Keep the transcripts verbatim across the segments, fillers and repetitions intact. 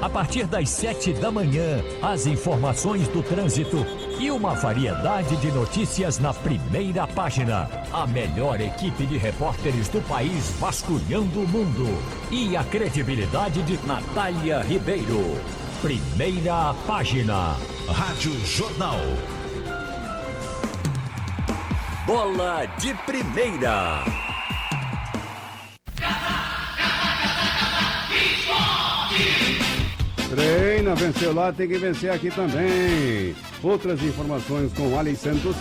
a partir das sete da manhã, as informações do trânsito e uma variedade de notícias na primeira página. A melhor equipe de repórteres do país vasculhando o mundo. E a credibilidade de Natália Ribeiro. Primeira página. Rádio Jornal. Bola de primeira. Treina, venceu lá, tem que vencer aqui também. Outras informações com Alex Santos.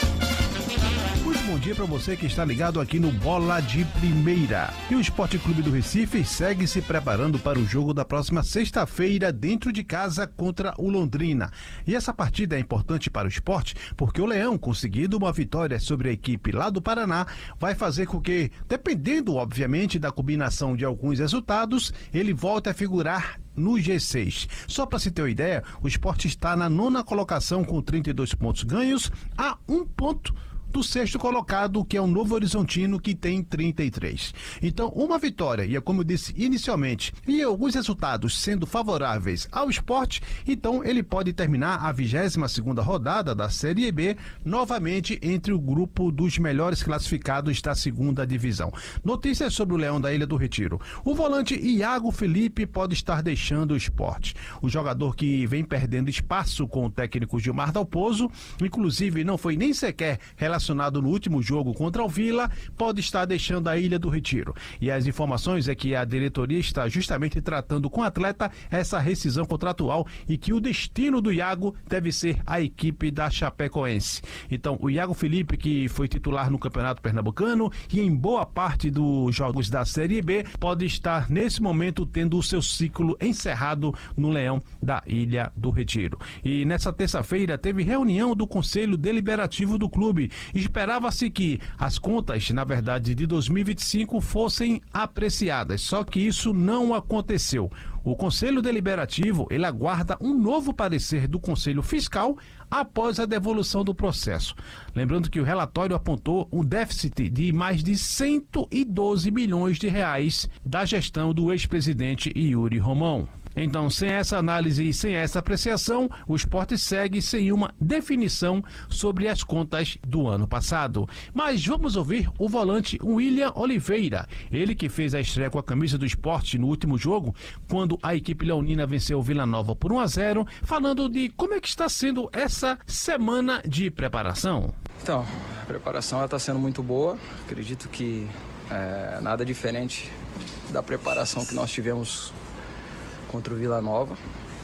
Muito bom dia para você que está ligado aqui no Bola de Primeira. E o Esporte Clube do Recife segue se preparando para o jogo da próxima sexta-feira dentro de casa contra o Londrina. E essa partida é importante para o esporte porque o Leão, conseguindo uma vitória sobre a equipe lá do Paraná, vai fazer com que, dependendo obviamente da combinação de alguns resultados, ele volte a figurar no G seis. Só para se ter uma ideia, o Sport está na nona colocação com trinta e dois pontos ganhos, a um ponto do sexto colocado, que é o Novo Horizontino, que tem trinta e três. Então, uma vitória, e é como eu disse inicialmente, e alguns resultados sendo favoráveis ao Sport, então ele pode terminar a vigésima segunda rodada da Série B novamente entre o grupo dos melhores classificados da segunda divisão. Notícias sobre o Leão da Ilha do Retiro. O volante Iago Felipe pode estar deixando o Sport. O jogador que vem perdendo espaço com o técnico Gilmar Dalpozo, inclusive não foi nem sequer relacionado no último jogo contra o Vila, pode estar deixando a Ilha do Retiro. E as informações é que a diretoria está justamente tratando com o atleta essa rescisão contratual e que o destino do Iago deve ser a equipe da Chapecoense. Então, o Iago Felipe, que foi titular no Campeonato Pernambucano e em boa parte dos jogos da Série B, pode estar nesse momento tendo o seu ciclo encerrado no Leão da Ilha do Retiro. E nessa terça-feira teve reunião do Conselho Deliberativo do clube. Esperava-se que as contas, na verdade, de dois mil e vinte e cinco fossem apreciadas, só que isso não aconteceu. O Conselho Deliberativo, ele aguarda um novo parecer do Conselho Fiscal após a devolução do processo. Lembrando que o relatório apontou um déficit de mais de cento e doze milhões de reais da gestão do ex-presidente Yuri Romão. Então, sem essa análise e sem essa apreciação, o Sport segue sem uma definição sobre as contas do ano passado. Mas vamos ouvir o volante William Oliveira, ele que fez a estreia com a camisa do Sport no último jogo, quando a equipe leonina venceu o Vila Nova por um a zero, falando de como é que está sendo essa semana de preparação. Então, a preparação está sendo muito boa, acredito que é, nada diferente da preparação que nós tivemos contra o Vila Nova.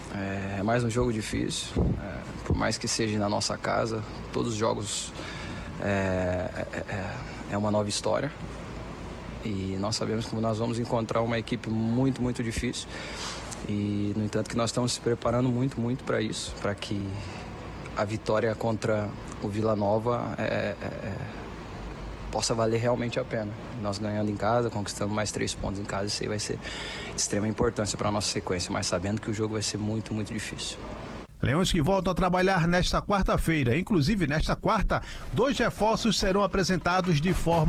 É mais um jogo difícil, é, por mais que seja na nossa casa, todos os jogos é, é, é uma nova história e nós sabemos que nós vamos encontrar uma equipe muito, muito difícil e, no entanto, que nós estamos se preparando muito, muito para isso, para que a vitória contra o Vila Nova é, é, é, possa valer realmente a pena. Nós ganhando em casa, conquistando mais três pontos em casa, isso aí vai ser de extrema importância para a nossa sequência, mas sabendo que o jogo vai ser muito, muito difícil. Leões que voltam a trabalhar nesta quarta-feira. Inclusive, nesta quarta, dois reforços serão apresentados de forma